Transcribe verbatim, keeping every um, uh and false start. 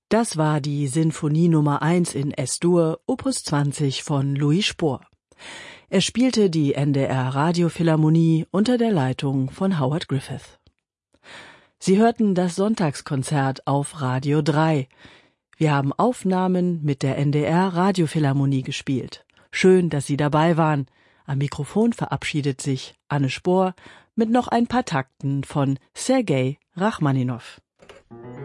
Das war die Sinfonie Nummer eins in S-Dur, Opus zwanzig von Louis Spohr. Er spielte die N D R Radiophilharmonie unter der Leitung von Howard Griffith. Sie hörten das Sonntagskonzert auf Radio drei. Wir haben Aufnahmen mit der N D R Radiophilharmonie gespielt. Schön, dass Sie dabei waren. Am Mikrofon verabschiedet sich Anne Spohr mit noch ein paar Takten von Sergei Rachmaninow.